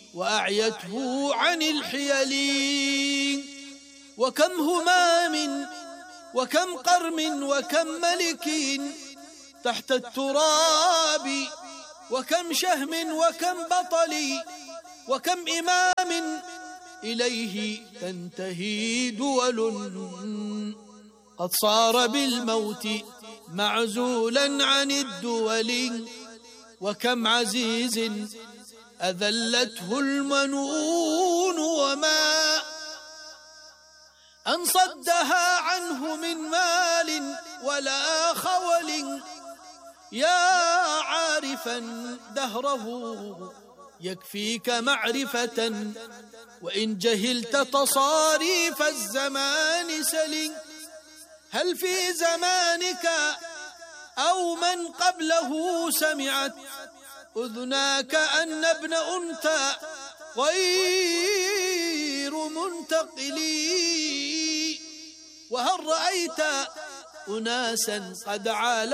وأعيته عن الحيل. وكم همام وكم قرم وكم ملك تحت التراب، وكم شهم وكم بطل، وكم إمام إليه تنتهي دول، قد صار بالموت معزولا عن الدول. وكم عزيز أذلته المنون وما أن صدها عنه من مال ولا خول. يا عارفا دهره يكفيك معرفة، وإن جهلت تصاريف الزمان سل. هل في زمانك أو من قبله سمعت أذناك أن ابن أنثى غير منتقلي؟ وهل رأيت أناسا قد عالوا